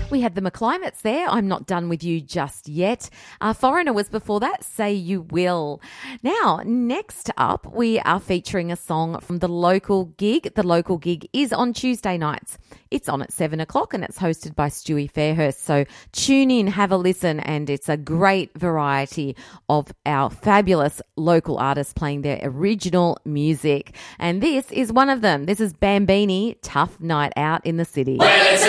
We had the McClimates there. I'm Not Done With You Just Yet. Foreigner was before that. Say You Will. Now, next up, we are featuring a song from The Local Gig. The Local Gig is on Tuesday nights. It's on at 7 o'clock and it's hosted by Stewie Fairhurst. So tune in, have a listen, and it's a great variety of our fabulous local artists playing their original music. And this is one of them. This is Bambini, Tough Night Out in the City. Well, it's